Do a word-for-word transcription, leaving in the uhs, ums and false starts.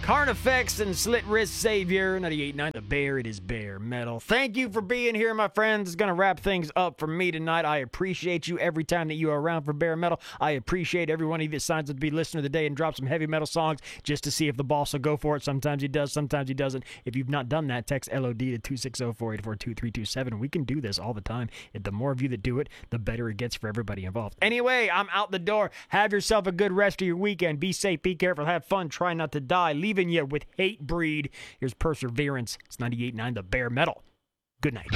Carnifex and Slit Wrist Savior, ninety-eight point nine The Bear, it is Bear Metal. Thank you for being here, my friends. It's going to wrap things up for me tonight. I appreciate you every time that you are around for Bear Metal. I appreciate every one of you that signs up to be listener of the day and drops some heavy metal songs just to see if the boss will go for it. Sometimes he does, sometimes he doesn't. If you've not done that, text L O D to two six zero, four eight four, two three two seven. We can do this all the time. And the more of you that do it, the better it gets for everybody involved. Anyway, I'm out the door. Have yourself a good rest of your weekend. Be safe, be careful, have fun, try not to die. Leaving you with Hate Breed. Here's Perseverance. It's ninety-eight point nine The Bear Metal. Good night.